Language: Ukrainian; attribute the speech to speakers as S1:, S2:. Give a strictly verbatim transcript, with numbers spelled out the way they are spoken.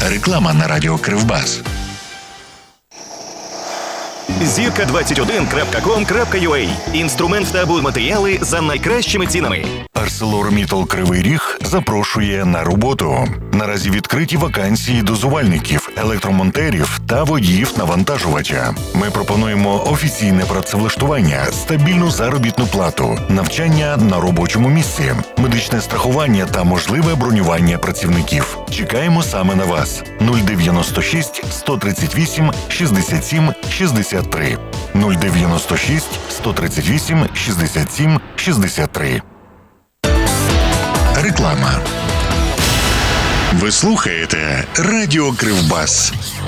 S1: Реклама на радіо Кривбас.
S2: зірка двадцять один крапка ком крапка ю а. Інструмент та будматеріали за найкращими цінами.
S1: ArcelorMittal Кривий Ріг запрошує на роботу. Наразі відкриті вакансії дозувальників, електромонтерів та водіїв навантажувача. Ми пропонуємо офіційне працевлаштування, стабільну заробітну плату, навчання на робочому місці, медичне страхування та можливе бронювання працівників. Чекаємо саме на вас. нуль дев'яносто шість сто тридцять вісім шістдесят сім шістдесят три. нуль дев'яносто шість сто тридцять вісім шістдесят сім шістдесят три. Реклама. Ви слухаєте Радіо Кривбас.